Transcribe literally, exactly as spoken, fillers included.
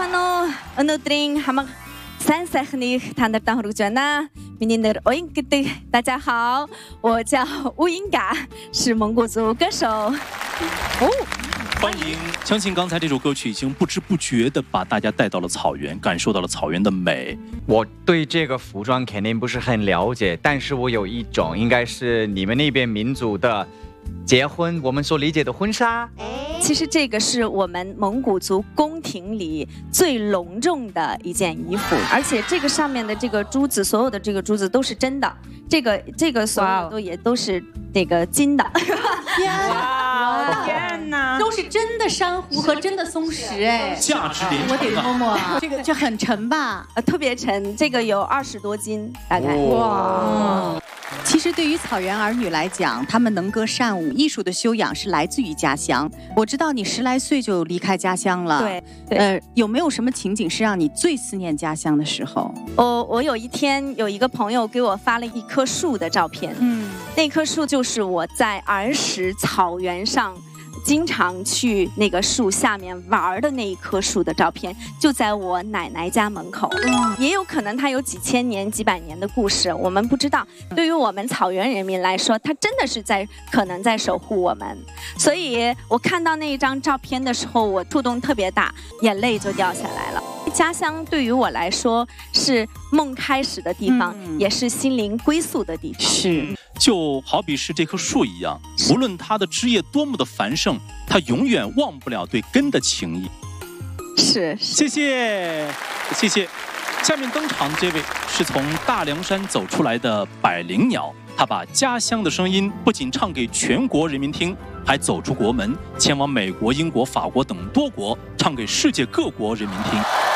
ano өнөөдрийн хамаг сайн сайхныг та нартай хүргэж байна. Миний нэр Уин гэдэг.大家好，我叫吴英嘎，是蒙古族歌手。哦。 欢迎！相信刚才这首歌曲已经不知不觉地把大家带到了草原，感受到了草原的美。 我对这个服装肯定不是很了解，但是我有一种应该是你们那边民族的结婚，我们所理解的婚纱。 其实这个是我们蒙古族宫廷里最隆重的一件衣服，而且这个上面的这个珠子，所有的这个珠子都是真的，这个这个所有都也都是这个金的。 哇！天哪，都是真的珊瑚和真的松石哎， 价值连城啊！ 我得摸摸，这个这很沉吧？ 呃，特别沉，这个有二十多斤，大概。 哇！其实对于草原儿女来讲，他们能歌善舞，艺术的修养是来自于家乡。我知道你十来岁就离开家乡了， 对，对呃，有没有什么情景是让你最思念家乡的时候？ 我我有一天有一个朋友给我发了一棵树的照片，嗯，那棵树就是我在儿时草原上。 经常去那个树下面玩的那一棵树的照片，就在我奶奶家门口。嗯，也有可能它有几千年、几百年的故事，我们不知道。对于我们草原人民来说，它真的是在可能在守护我们。所以我看到那一张照片的时候，我触动特别大，眼泪就掉下来了。家乡对于我来说是梦开始的地方，嗯、也是心灵归宿的地方。 是。 就好比是这棵树一样，无论它的枝叶多么的繁盛，它永远忘不了对根的情谊。 是， 谢谢，谢谢。下面登场的这位是从大凉山走出来的百灵鸟，他把家乡的声音不仅唱给全国人民听，还走出国门，前往美国、英国、法国等多国，唱给世界各国人民听。